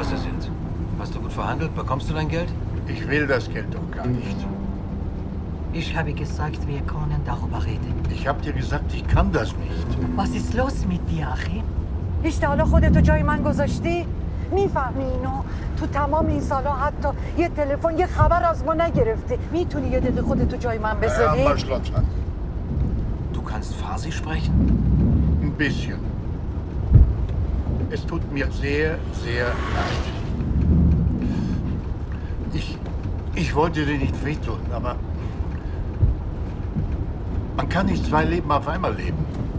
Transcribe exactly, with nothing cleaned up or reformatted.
was ist jetzt? Hast du gut verhandelt? Bekommst du dein Geld? Ich will das Geld doch gar nicht. Ich habe gesagt, wir können darüber reden. Ich habe dir gesagt, ich kann das nicht. Was ist los mit dir, Achim? هیچ حالا خودتو جای من گذاشتی؟ میفهمی اینو؟ تو تمام این سالا حتی یه تلفن یه خبر از ما نگرفتی. میتونی یه دقیقه خودتو جای من بذاری؟ Herr Schlotter. Du kannst Farsi sprechen? Ein bisschen. Es tut mir sehr, sehr leid. Ich, ich wollte dir nicht wehtun, aber man kann nicht zwei Leben auf einmal leben.